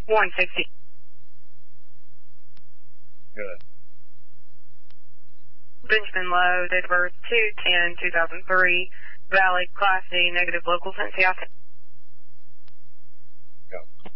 160. Good. Benjamin Lowe, date of birth 2/10/2003, valid Class D, negative local Cincinnati. Go.